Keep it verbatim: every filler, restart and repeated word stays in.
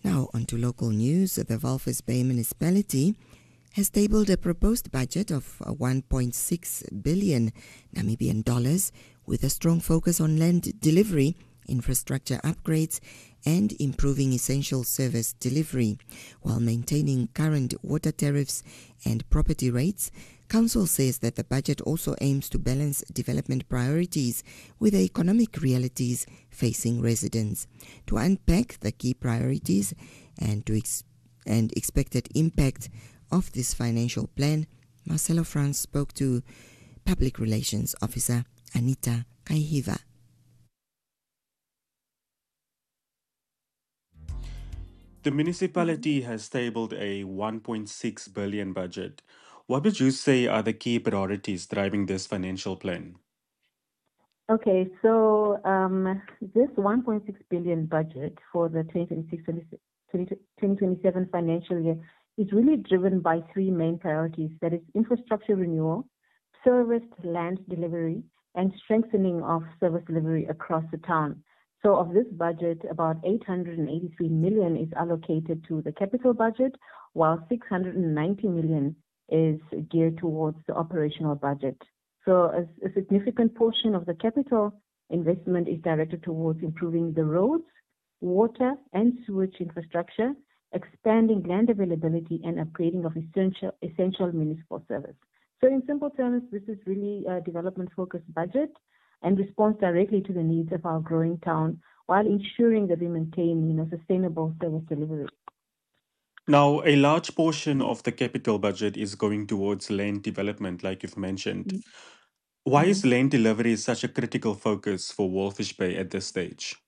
Now, on to local news. The Walvis Bay municipality has tabled a proposed budget of one point six billion Namibian dollars with a strong focus on land delivery, infrastructure upgrades, and improving essential service delivery. While maintaining current water tariffs and property rates, Council says that the budget also aims to balance development priorities with the economic realities facing residents. To unpack the key priorities and to ex- and expected impact of this financial plan, Marcelo Franz spoke to Public Relations Officer Anita Kaihiva. The municipality has tabled a one point six billion budget. What would you say are the key priorities driving this financial plan? Okay, so um, this one point six billion budget for the twenty twenty-six twenty twenty-seven financial year is really driven by three main priorities. That is infrastructure renewal, serviced land delivery, and strengthening of service delivery across the town. So of this budget, about eight hundred eighty-three million is allocated to the capital budget, while six hundred ninety million is geared towards the operational budget. So a, a significant portion of the capital investment is directed towards improving the roads, water and sewage infrastructure, expanding land availability, and upgrading of essential, essential municipal service. So in simple terms, this is really a development-focused budget and responds directly to the needs of our growing town while ensuring that we maintain, you know, sustainable service delivery. Now, a large portion of the capital budget is going towards land development, like you've mentioned. Why Mm-hmm. is land delivery such a critical focus for Walvis Bay at this stage?